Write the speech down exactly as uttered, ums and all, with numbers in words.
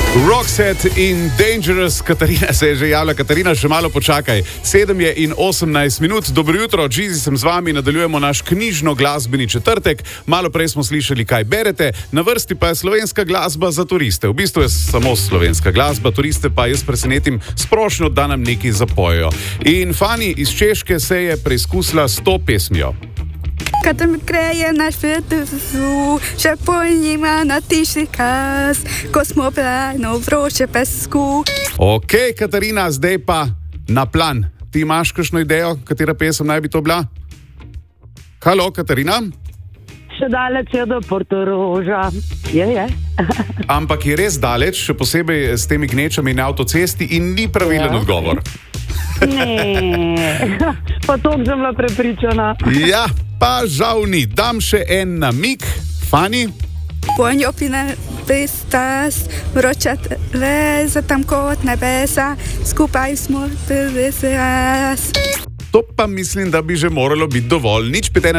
Roxette in Dangerous. Katarina se je že javila. Katarina, še malo počakaj. Sedem je in osemnajst minut. Dobro jutro, Džizi sem z vami. Nadaljujemo naš knjižno-glasbeni četrtek. Malo prej smo slišali, kaj berete. Na vrsti pa je slovenska glasba za turiste. V bistvu je samo slovenska glasba. Turiste pa jaz presenetim sprošno, da nam nekaj zapojejo. In Fani iz Češke se je preizkusila s to pesmijo. Kad mi kreje naš vrtu, še pojnjima na tiši kas, ko smo plano vroče pesku. Ok, Katarina, zdaj pa na plan. Ti imaš kakšno idejo, katera pesem naj bi to bila? Halo, Katarina? Še daleč je do Portoroža. Je, je. Ampak je res daleč, še posebej s temi gnečami na avtocesti in ni pravilen Ja. odgovor. Ne, pa toliko sem bila prepričana. Ja, pa žal ni. Dam še en namig. Fani? Ponjopine pristas, vroča veza tam kot nebesa, skupaj smo prvi raz. To pa mislim, da bi že moralo biti dovolj. Nič pet ena